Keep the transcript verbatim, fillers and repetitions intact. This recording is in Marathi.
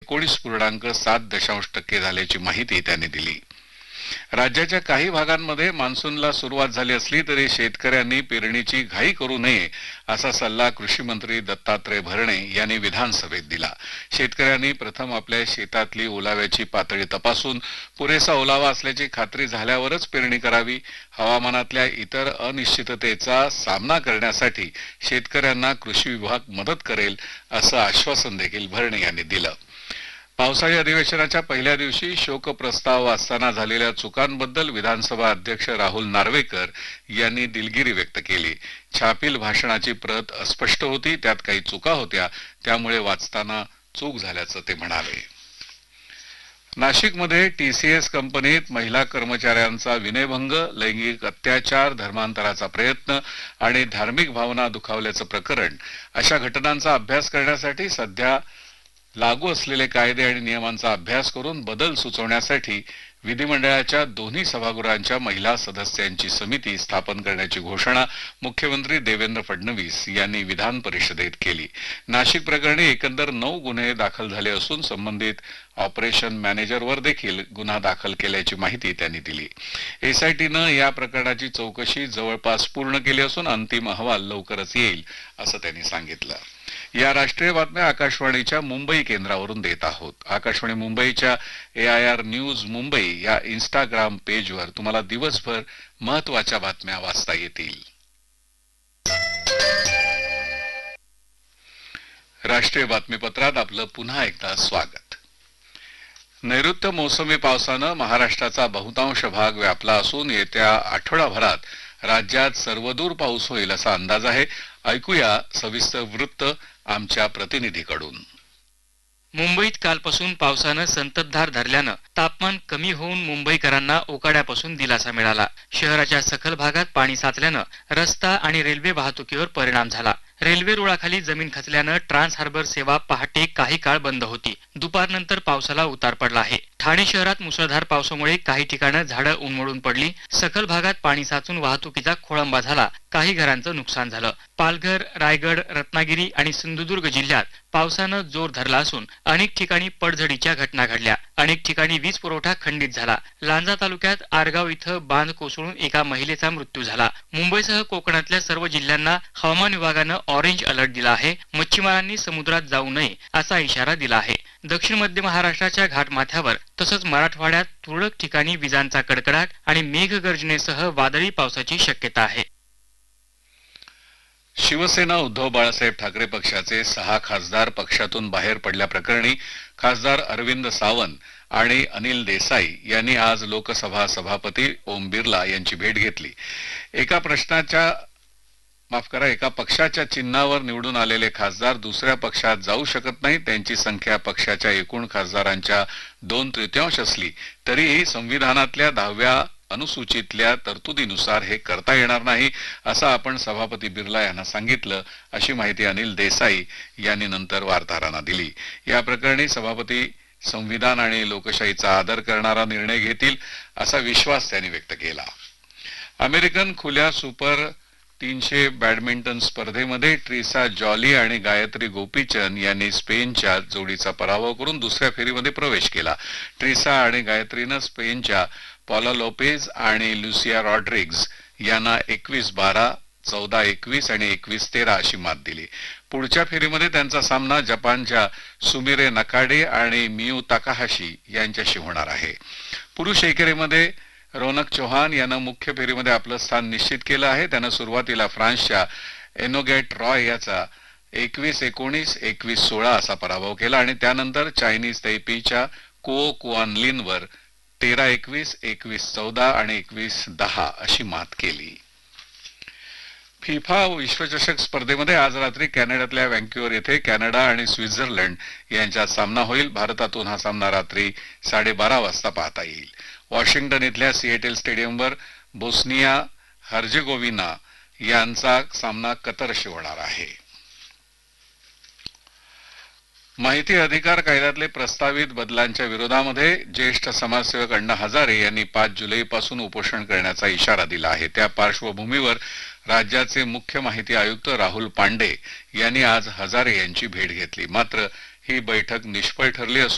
एकोणीस पूर्णांक सात दशांश टक्के झाल्याची माहिती त्यांनी दिली. राज्याच्या काही भागांमध्ये मान्सूनला सुरुवात झाली असली तरी शेतकऱ्यांनी पेरणीची घाई करू नये असा सल्ला कृषी मंत्री दत्तात्रय भरणे यांनी विधानसभेत दिला. शेतकऱ्यांनी प्रथम आपल्या शेतातली ओलाव्याची पातळी तपासून पुरेसा ओलावा असल्याची खात्री झाल्यावरच पेरणी करावी. हवामानातल्या इतर अनिश्चिततेचा सामना करण्यासाठी शेतकऱ्यांना कृषी विभाग मदत करेल असं आश्वासन देखील भरणे यांनी दिलं. पावसाळी अधिवेशनाच्या पहिल्या दिवशी शोक प्रस्ताव वाचताना झालेल्या चुकांबद्दल विधानसभा अध्यक्ष राहुल नार्वेकर यांनी दिलगिरी व्यक्त केली. छापील भाषणाची प्रत अस्पष्ट होती, त्यात काही चुका होत्या, त्यामुळे वाचताना चूक झाल्याचं ते म्हणाले. नाशिकमध्ये टीसीएस कंपनीत महिला कर्मचाऱ्यांचा विनयभंग, लैंगिक अत्याचार, धर्मांतराचा प्रयत्न आणि धार्मिक भावना दुखावल्याचं प्रकरण अशा घटनांचा अभ्यास करण्यासाठी सध्या लागू असलेले कायदे आणि नियमांचा अभ्यास करून बदल सुचवण्यासाठी विधिमंडळाच्या दोन्ही सभागृहांच्या महिला सदस्यांची समिती स्थापन करण्याची घोषणा मुख्यमंत्री देवेंद्र फडणवीस यांनी विधान परिषदेत केली. नाशिक प्रकरणी एकंदर नऊ गुन्हे दाखल झाले असून संबंधित ऑपरेशन मॅनेजरवर देखील गुन्हा दाखल केल्याची माहिती त्यांनी दिली. एसआयटीनं या प्रकरणाची चौकशी जवळपास पूर्ण केली असून अंतिम अहवाल लवकरच येईल असं त्यांनी सांगितलं. या राष्ट्रीय बातम्या आकाशवाणीच्या मुंबई केंद्रावरून देत आहोत. आकाशवाणी मुंबईच्या एआयआर न्यूज मुंबई या इंस्टाग्राम पेजवर तुम्हाला दिवसभर महत्वाच्या बातम्या वाचता येतील. राष्ट्रीय बातमीपत्रात आपलं पुन्हा एकदा स्वागत. नैऋत्य मोसमी पावसानं महाराष्ट्राचा बहुतांश भाग व्यापला असून येत्या आठवडाभरात राज्यात सर्वदूर पाऊस होईल असा अंदाज आहे. ऐकूया सविस्तर वृत्त आमच्या प्रतिनिधीकडून. मुंबईत कालपासून पावसानं संततधार धरल्यानं तापमान कमी होऊन मुंबईकरांना उकाड्यापासून दिलासा मिळाला. शहराच्या सखल भागात पाणी साचल्यानं रस्ता आणि रेल्वे वाहतुकीवर परिणाम झाला. रेल्वे रुळाखाली जमीन खचल्यानं ट्रान्स हार्बर सेवा पहाटे काही काळ बंद होती. दुपारनंतर पावसाला उतार पडला आहे. ठाणे शहरात मुसळधार पावसामुळे काही ठिकाणी झाडं उन्मळून पडली. सखल भागात पाणी साचून वाहतुकीचा खोळंबा झाला. काही घरांचं नुकसान झालं. पालघर, रायगड, रत्नागिरी आणि सिंधुदुर्ग जिल्ह्यात पावसानं जोर धरला असून अनेक ठिकाणी पडझडीच्या घटना घडल्या. अनेक ठिकाणी वीज पुरवठा खंडित झाला. लांजा तालुक्यात आरगाव इथं बांध कोसळून एका महिलेचा मृत्यू झाला. मुंबईसह कोकणातल्या सर्व जिल्ह्यांना हवामान विभागानं ऑरेंज अलर्ट दिला आहे. मच्छीमारांनी समुद्रात जाऊ नये असा इशारा दिला आहे. दक्षिण मध्य महाराष्ट्राच्या घाटमाथ्यावर तसंच मराठवाड्यात तुरळक ठिकाणी विजांचा कडकडाट आणि मेघगर्जनेसह वादळी पावसाची शक्यता आहे. शिवसेना उद्धव बाळासाहेब ठाकरे पक्षाचे सहा खासदार पक्षातून बाहेर पडल्याप्रकरणी खासदार अरविंद सावंत आणि अनिल देसाई यांनी आज लोकसभा सभापती ओम बिर्ला यांची भेट घेतली. एका प्रश्नाच्या माफ करा एका पक्षाच्या चिन्हावर निवडून आलेले खासदार दुसऱ्या पक्षात जाऊ शकत नाही. त्यांची संख्या पक्षाच्या एकूण खासदारांच्या दोन तृतीयांश असली तरीही संविधानातल्या दहाव्या अनुसूचीतल्या तरतुदीनुसार हे करता येणार नाही असं आपण सभापती बिर्ला यांना सांगितलं, अशी माहिती अनिल देसाई यांनी नंतर वार्ताहरांना दिली. या प्रकरणी सभापती संविधान आणि लोकशाहीचा आदर करणारा निर्णय घेतील असा विश्वास त्यांनी व्यक्त केला. अमेरिकन खुल्या सुपर तीनशे बॅडमिंटन स्पर्धेमध्ये ट्रिसा जॉली आणि गायत्री गोपीचंद यांनी स्पेनच्या जोडीचा पराभव करून दुसऱ्या फेरीमध्ये प्रवेश केला. ट्रिसा आणि गायत्रीनं स्पेनच्या पॉला लोपेज आणि लुसिया रॉड्रिग्ज यांना एकवीस बारा, चौदा एकवीस आणि एकवीस तेरा अशी मात दिली. पुढच्या फेरीमध्ये त्यांचा सामना जपानच्या सुमिरे नकाडे आणि मियू ताकाहाशी यांच्याशी होणार आहे. पुरुष एकेरीमध्ये रौनक चौहान यानं मुख्य फेरीमध्ये आपलं स्थान निश्चित केलं आहे. त्यानं सुरुवातीला फ्रान्सच्या एनोगेट रॉय याचा एकवीस एकोणीस, एकवीस सोळा असा पराभव केला आणि त्यानंतर चायनीज तैपीच्या कुओ कुआनलिनवर तेरा एकवीस, एकवीस चौदा आणि एकवीस दहा अशी मात केली. फिफा विश्वचषक स्पर्धेमध्ये आज रात्री कॅनडातल्या व्हँक्युव्हर येथे कॅनडा आणि स्वित्झर्लंड यांच्यात सामना होईल. भारतातून हा सामना रात्री साडेबारा वाजता पाहता येईल. वॉशिंग्टन इथल्या सिएटल स्टेडियमवर बोस्निया हर्जेगोविना यांचा सामना कतरशी होणार आहे. माहिती अधिकार कायद्यातले प्रस्तावित बदलांच्या विरोधामध्ये ज्येष्ठ समाजसेवक अण्णा हजारे यांनी पाच जुलैपासून उपोषण करण्याचा इशारा दिला आहे. त्या पार्श्वभूमीवर राज्याचे मुख्य माहिती आयुक्त राहुल पांडे यांनी आज हजारे यांची भेट घेतली. मात्र ही बैठक निष्फळ ठरली असून